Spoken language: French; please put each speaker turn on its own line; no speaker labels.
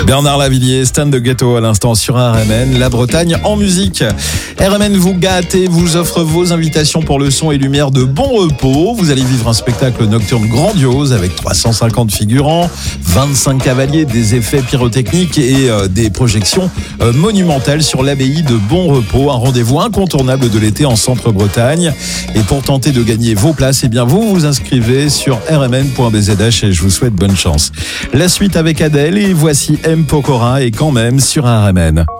Bernard Lavilliers, Stand de Ghetto à l'instant sur RMN, la Bretagne en musique. RMN vous gâte et vous offre vos invitations pour le son et lumière de Bon Repos. Vous allez vivre un spectacle nocturne grandiose avec 350 figurants, 25 cavaliers, des effets pyrotechniques et des projections monumentales sur l'abbaye de Bon Repos. Un rendez-vous incontournable de l'été en Centre-Bretagne. Et pour tenter de gagner vos places, eh bien vous vous inscrivez sur rmn.bzh et je vous souhaite bonne chance. La suite avec Adèle et voici M. Pokora et quand même sur RMN.